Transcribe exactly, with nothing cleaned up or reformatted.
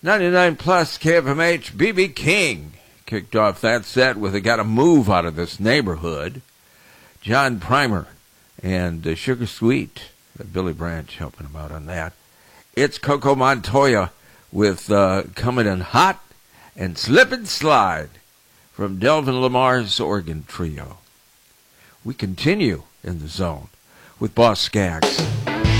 ninety-nine plus K F M H, B B King kicked off that set with a Gotta Move Out of This Neighborhood. John Primer and uh, Sugar Sweet, uh, Billy Branch helping him out on that. It's Coco Montoya with uh, Coming in Hot and Slip and Slide from Delvin Lamar's organ trio. We continue in the zone with Boss Skaggs.